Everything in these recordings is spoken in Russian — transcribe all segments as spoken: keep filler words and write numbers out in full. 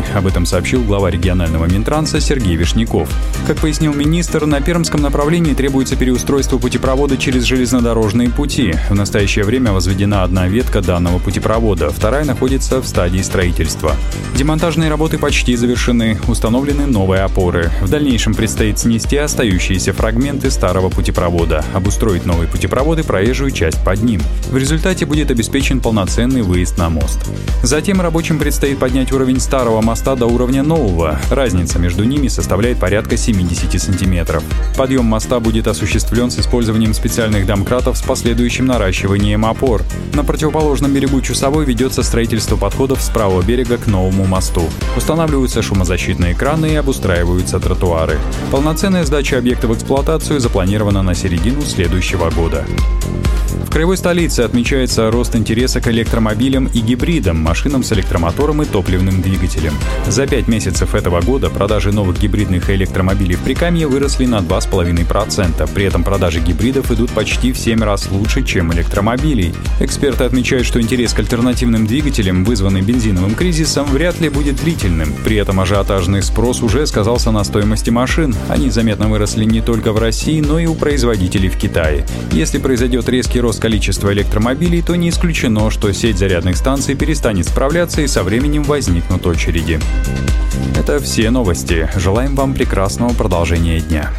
Об этом сообщил глава регионального Минтранса Сергей Вишняков. Как пояснил министр, на Пермском направлении требуется переустройство путепровода через железнодорожные пути. В настоящее время возведена одна ветка данного путепровода, вторая находится в стадии строительства. Демонтажные работы почти завершены, установлены новые опоры. В дальнейшем предстоит снести остающиеся фрагменты старого путепровода, обустроить новый путепровод и проезжую часть под ним. В результате будет обеспечен полноценный выезд на мост. Затем рабочим предстоит поднять уровень старого моста до уровня нового. Разница между ними составляет порядка семьдесят сантиметров. Подъем моста будет осуществлен с использованием специальных домкратов с последующим наращиванием опор. На противоположном берегу Чусовой ведется строительство подходов с правого берега к новому мосту. Устанавливаются шумозащитные краны и обустраиваются тротуары. Полноценная сдача объекта в эксплуатацию запланирована на середину следующего года. В краевой столице отмечается рост интереса к электромобилям и гибридам, машинам с электромотором и топливным двигателем. За пять месяцев этого года продажи новых гибридных электромобилей в Прикамье выросли на два с половиной процента. При этом продажи гибридов идут почти в семь раз лучше, чем электромобилей. Эксперты отмечают, что интерес к альтернативным двигателям, вызванный бензиновым кризисом, вряд ли будет длительным. При этом ажиотажный спрос уже сказался на стоимости машин. Они заметно выросли не только в России, но и у производителей в Китае. Если произойдет резкий рост количества электромобилей, то не исключено, что сеть зарядных станций перестанет справляться и со временем возникнут очереди. Это все новости. Желаем вам прекрасного продолжения дня.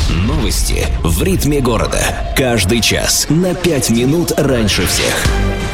Новости в ритме города. Каждый час на пять минут раньше всех.